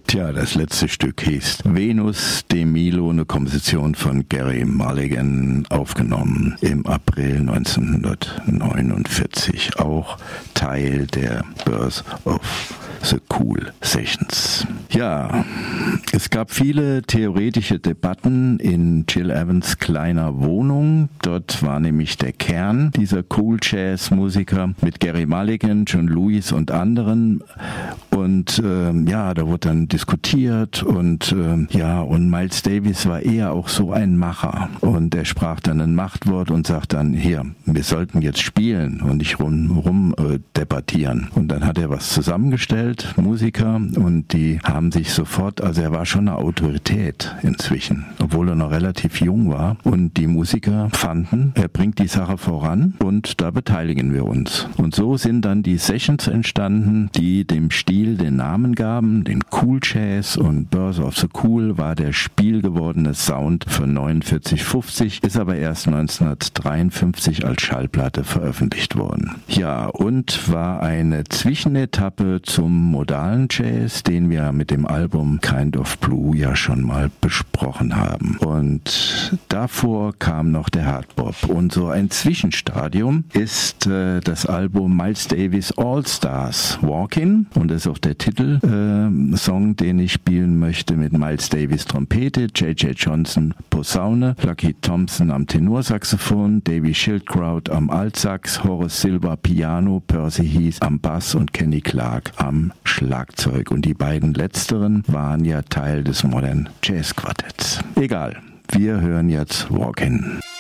Tja, das letzte Stück hieß Venus de Milo, eine Komposition von Gerry Mulligan, aufgenommen im April 1949, auch Teil der Birth of the Cool Sessions. Ja, es gab viele theoretische Debatten in Gil Evans' kleiner Wohnung. Dort war nämlich der Kern dieser Cool Jazz Musiker mit Gerry Mulligan, John Lewis und anderen. Und da wurde dann diskutiert und und Miles Davis war eher auch so ein Macher. Und er sprach dann ein Machtwort und sagt dann, hier, wir sollten jetzt spielen und nicht rum debattieren. Und dann hat er was zusammengestellt, Musiker, und die haben sich sofort, also er war schon eine Autorität inzwischen, obwohl er noch relativ jung war. Und die Musiker fanden, er bringt die Sache voran und da beteiligen wir uns. Und so sind dann die Sessions entstanden, die dem Stil den Namen gaben, den Cool Jazz, und Birth of the Cool war der spielgewordene Sound für 4950, ist aber erst 1953 als Schallplatte veröffentlicht worden. Ja, und war eine Zwischenetappe zum modalen Jazz, den wir mit dem Album Kind of Blue ja schon mal besprochen haben. Und davor kam noch der Hardbop. Und so ein Zwischenstadium ist das Album Miles Davis All Stars Walkin', und das ist auch der Titelsong, den ich spielen möchte, mit Miles Davis Trompete, J.J. Johnson Posaune, Lucky Thompson am Tenorsaxophon, Davy Schildkraut am Altsax, Horace Silver Piano, Percy Heath am Bass und Kenny Clark am Schlagzeug. Und die beiden letzteren waren ja Teil des Modern Jazz Quartetts. Egal, wir hören jetzt Walkin'.